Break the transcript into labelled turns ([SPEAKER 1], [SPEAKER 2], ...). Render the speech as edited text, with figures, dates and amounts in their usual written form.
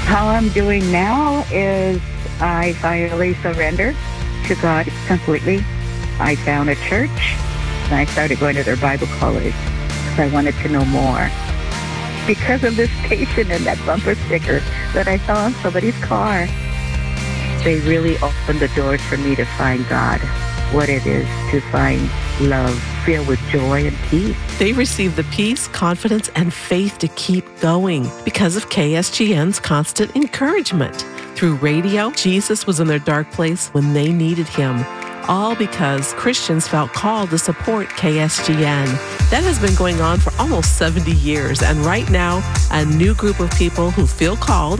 [SPEAKER 1] How I'm doing now is I finally surrendered to God completely. I found a church and I started going to their Bible college because I wanted to know more. Because of this station and that bumper sticker that I saw on somebody's car, they really opened the doors for me to find God, what it is to find love filled with joy and peace.
[SPEAKER 2] They received the peace, confidence, and faith to keep going because of KSGN's constant encouragement. Through radio, Jesus was in their dark place when they needed him. All because Christians felt called to support KSGN. That has been going on for almost 70 years, and right now, a new group of people who feel called